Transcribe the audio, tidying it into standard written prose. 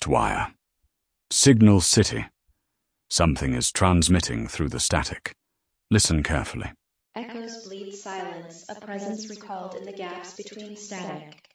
First wire. Signal City. Something is transmitting through the static. Listen carefully. Echoes bleed silence, a presence recalled in the gaps between static.